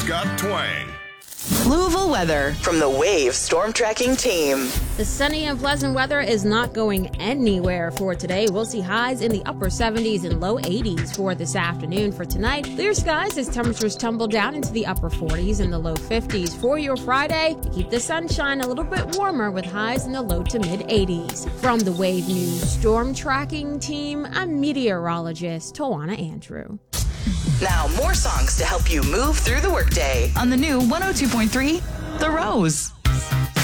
got twang. Louisville weather from the Wave Storm Tracking Team. The sunny and pleasant weather is not going anywhere for today. We'll see highs in the upper 70s and low 80s for this afternoon. For tonight, clear skies as temperatures tumble down into the upper 40s and the low 50s. For your Friday, keep the sunshine a little bit warmer with highs in the low to mid 80s. From the Wave News Storm Tracking Team, I'm meteorologist Tawana Andrew. Now, more songs to help you move through the workday on the new 102.3 The Rose.